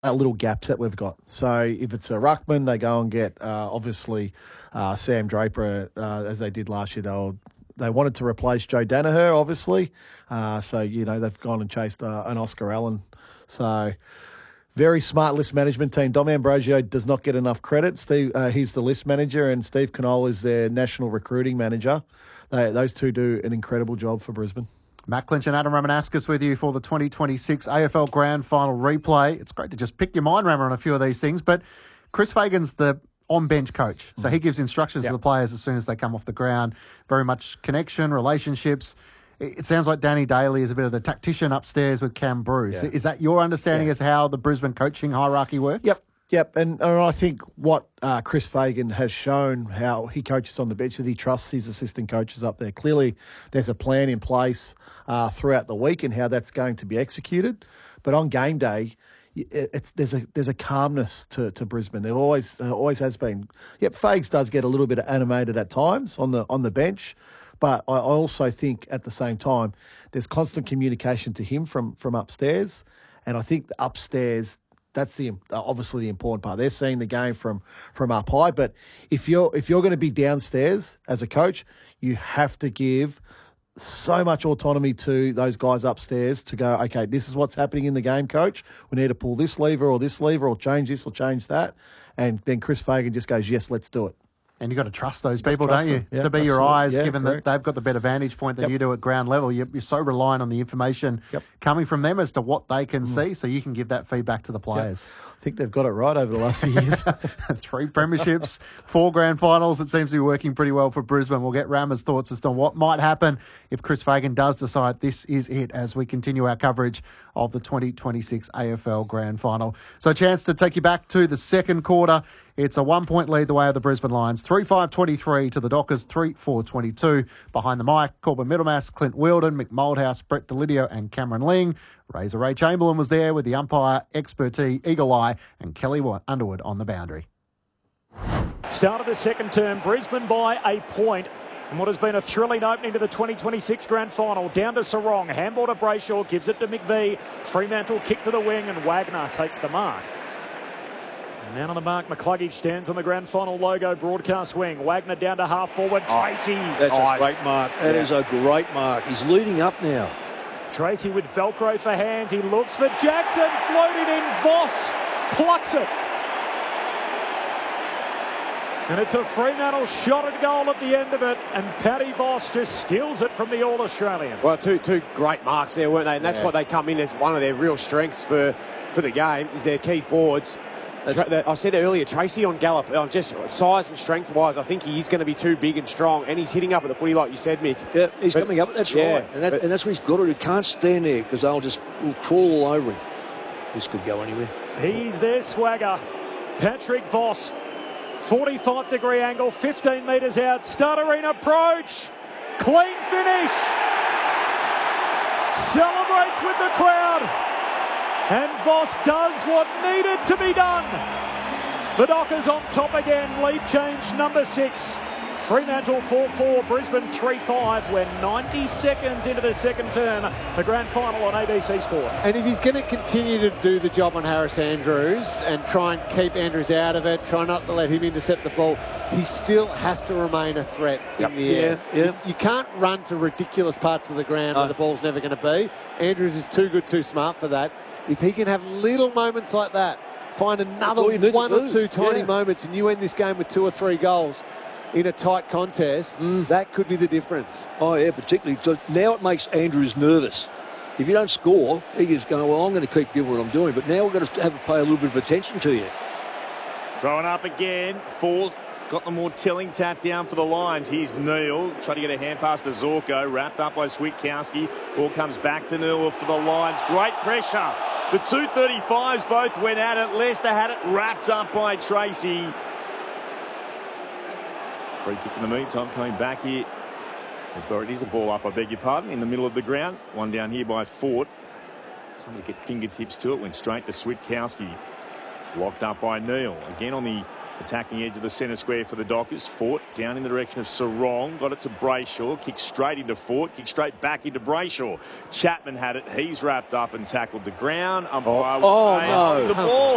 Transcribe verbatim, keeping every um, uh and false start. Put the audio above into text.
our little gaps that we've got. So if it's a ruckman, they go and get, uh, obviously, uh, Sam Draper, uh, as they did last year. They'll, they wanted to replace Joe Danaher, obviously. Uh, so, you know, they've gone and chased uh, an Oscar Allen. So very smart list management team. Dom Ambrosio does not get enough credit. Steve, uh, he's the list manager, and Steve Canola is their national recruiting manager. They, those two do an incredible job for Brisbane. Matt Clinch and Adam Ramanauskas with you for the twenty twenty-six A F L Grand Final replay. It's great to just pick your mind, Rammer, on a few of these things, but Chris Fagan's the on-bench coach, so he gives instructions yep. to the players as soon as they come off the ground. Very much connection, relationships. It sounds like Danny Daly is a bit of the tactician upstairs with Cam Bruce. Yeah. Is that your understanding yeah. as how the Brisbane coaching hierarchy works? Yep. Yep, and, and I think what uh, Chris Fagan has shown, how he coaches on the bench, that he trusts his assistant coaches up there. Clearly, there's a plan in place uh, throughout the week and how that's going to be executed. But on game day, it's there's a there's a calmness to, to Brisbane. There always there always has been. Yep, Fags does get a little bit animated at times on the on the bench, but I also think at the same time there's constant communication to him from from upstairs, and I think upstairs. That's the obviously the important part. They're seeing the game from, from up high, but if you're if you're going to be downstairs as a coach, you have to give so much autonomy to those guys upstairs to go, okay, this is what's happening in the game, coach. We need to pull this lever or this lever or change this or change that, and then Chris Fagan just goes, yes, let's do it. And you've got to trust those people, trust don't you? Yeah, to be absolutely. your eyes, yeah, given correct. that they've got the better vantage point than yep. you do at ground level. You're, you're so reliant on the information yep. coming from them as to what they can mm. see, so you can give that feedback to the players. Yep. I think they've got it right over the last few years. Three premierships, four grand finals. It seems to be working pretty well for Brisbane. We'll get Rammer's thoughts as to what might happen if Chris Fagan does decide this is it as we continue our coverage of the twenty twenty-six A F L Grand Final. So a chance to take you back to the second quarter. It's a one-point lead the way of the Brisbane Lions. three five twenty-three to the Dockers, three four twenty-two. Behind the mic, Corbin Middlemass, Clint Wheeldon, Mick Moldhouse, Brett Delidio and Cameron Ling. Razor Ray Chamberlain was there with the umpire expertise, Eagle Eye, and Kelly Underwood on the boundary. Start of the second term, Brisbane by a point. And what has been a thrilling opening to the twenty twenty-six Grand Final. Down to Sarong, handball to Brayshaw, gives it to McVie. Fremantle kick to the wing and Wagner takes the mark. Man on the mark, McCluggage stands on the Grand Final logo broadcast wing. Wagner down to half forward, Tracy. Oh, that's nice. a great mark. That yeah. is a great mark. He's leading up now. Tracy with Velcro for hands. He looks for Jackson, floated in. Voss plucks it. And it's a Fremantle shot at goal at the end of it. And Paddy Voss just steals it from the All-Australian. Well, two two great marks there, weren't they? And that's yeah. what they come in as one of their real strengths for, for the game, is their key forwards. I said earlier, Tracy on Gallop, just size and strength-wise, I think he is going to be too big and strong, and he's hitting up at the footy like you said, Mick. Yeah, he's but, coming up. That's yeah, right, and, that, but, and that's what he's got to do. He can't stand there because they'll just will crawl all over him. This could go anywhere. He's their swagger, Patrick Voss. forty-five degree angle, fifteen metres out, stuttering approach, clean finish. Celebrates with the crowd. And Voss does what needed to be done. The Dockers on top again. Lead change number six. Fremantle four four, Brisbane three five. We're ninety seconds into the second term. The grand final on A B C Sport. And if he's going to continue to do the job on Harris Andrews and try and keep Andrews out of it, try not to let him intercept the ball, he still has to remain a threat yep. in the air. Yeah, yeah. You, you can't run to ridiculous parts of the ground no. where the ball's never going to be. Andrews is too good, too smart for that. If he can have little moments like that, find another one or two tiny yeah. moments, and you end this game with two or three goals in a tight contest, mm. that could be the difference. Oh, yeah, particularly. So now it makes Andrews nervous. If you don't score, he is going, well, I'm going to keep doing what I'm doing, but now we've got to have to pay a little bit of attention to you. Throwing up again, four. Got the more telling tap down for the Lions. Here's Neal, trying to get a hand pass to Zorko, wrapped up by Switkowski. Ball comes back to Neal for the Lions. Great pressure. The two thirty-fives both went at it. Leicester had it wrapped up by Tracy. Free kick in the meantime, coming back here. It is a ball up, I beg your pardon, in the middle of the ground. One down here by Fort. Somebody get fingertips to it, went straight to Switkowski. Locked up by Neal. Again on the attacking edge of the centre square for the Dockers. Fort down in the direction of Sarong. Got it to Brayshaw. Kicked straight into Fort. Kicked straight back into Brayshaw. Chapman had it. He's wrapped up and tackled the ground. Umpire oh, oh no. the ball.